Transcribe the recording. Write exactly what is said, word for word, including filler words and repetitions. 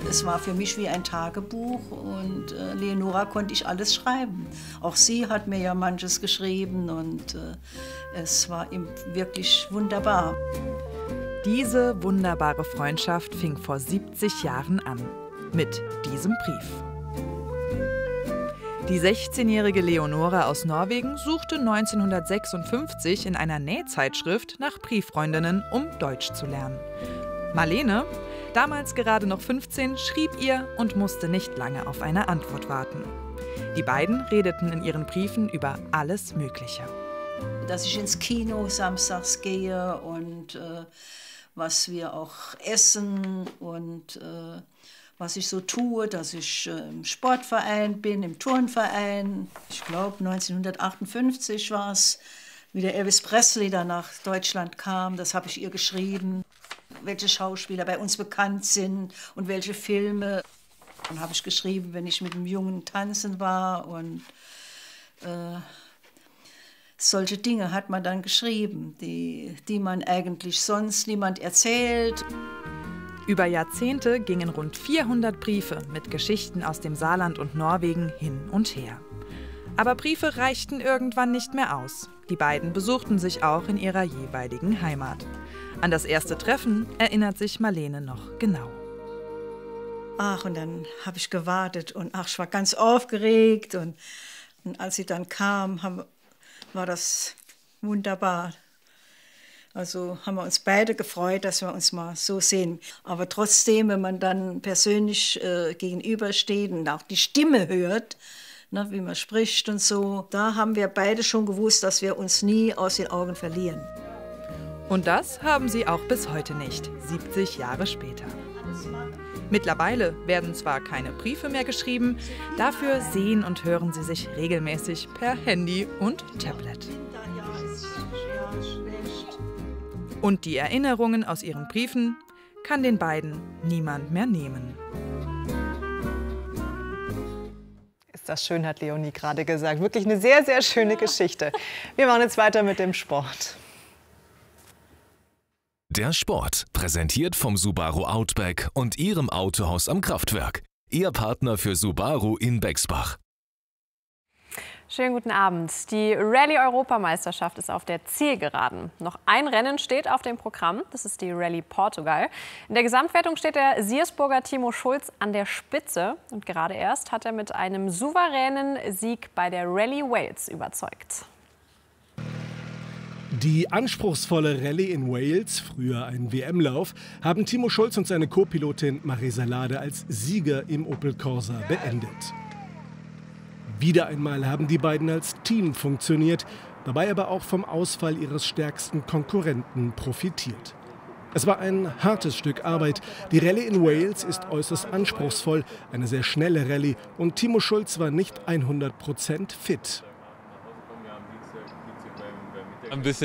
Es war für mich wie ein Tagebuch und äh, Leonora konnte ich alles schreiben. Auch sie hat mir ja manches geschrieben und äh, es war ihm wirklich wunderbar. Diese wunderbare Freundschaft fing vor siebzig Jahren an, mit diesem Brief. Die sechzehnjährige Leonora aus Norwegen suchte neunzehnhundertsechsundfünfzig in einer Nähzeitschrift nach Brieffreundinnen, um Deutsch zu lernen. Marlene, damals gerade noch fünfzehn, schrieb ihr und musste nicht lange auf eine Antwort warten. Die beiden redeten in ihren Briefen über alles Mögliche. Dass ich ins Kino samstags gehe und äh, was wir auch essen und äh, was ich so tue, dass ich äh, im Sportverein bin, im Turnverein. Ich glaube, neunzehnhundertachtundfünfzig war es, wie der Elvis Presley dann nach Deutschland kam. Das habe ich ihr geschrieben, welche Schauspieler bei uns bekannt sind und welche Filme. Dann habe ich geschrieben, wenn ich mit einem Jungen tanzen war und äh, solche Dinge hat man dann geschrieben, die, die man eigentlich sonst niemand erzählt. Über Jahrzehnte gingen rund vierhundert Briefe mit Geschichten aus dem Saarland und Norwegen hin und her. Aber Briefe reichten irgendwann nicht mehr aus. Die beiden besuchten sich auch in ihrer jeweiligen Heimat. An das erste Treffen erinnert sich Marlene noch genau. Ach, und dann habe ich gewartet und ach, ich war ganz aufgeregt. Und, und als sie dann kam, haben, war das wunderbar. Also haben wir uns beide gefreut, dass wir uns mal so sehen. Aber trotzdem, wenn man dann persönlich äh, gegenübersteht und auch die Stimme hört, ne, wie man spricht und so, da haben wir beide schon gewusst, dass wir uns nie aus den Augen verlieren. Und das haben sie auch bis heute nicht, siebzig Jahre später. Mittlerweile werden zwar keine Briefe mehr geschrieben, dafür sehen und hören sie sich regelmäßig per Handy und Tablet. Und die Erinnerungen aus ihren Briefen kann den beiden niemand mehr nehmen. Ist das schön, hat Leonie gerade gesagt. Wirklich eine sehr, sehr schöne Geschichte. Wir machen jetzt weiter mit dem Sport. Der Sport, präsentiert vom Subaru Outback und Ihrem Autohaus am Kraftwerk. Ihr Partner für Subaru in Bexbach. Schönen guten Abend. Die Rallye-Europameisterschaft ist auf der Zielgeraden. Noch ein Rennen steht auf dem Programm, das ist die Rallye Portugal. In der Gesamtwertung steht der Siersburger Timo Schulz an der Spitze. Und gerade erst hat er mit einem souveränen Sieg bei der Rallye Wales überzeugt. Die anspruchsvolle Rallye in Wales, früher ein W M-Lauf, haben Timo Schulz und seine Co-Pilotin Marisa Lade als Sieger im Opel Corsa beendet. Wieder einmal haben die beiden als Team funktioniert, dabei aber auch vom Ausfall ihres stärksten Konkurrenten profitiert. Es war ein hartes Stück Arbeit. Die Rallye in Wales ist äußerst anspruchsvoll, eine sehr schnelle Rallye, und Timo Schulz war nicht hundert Prozent fit. Ein bisschen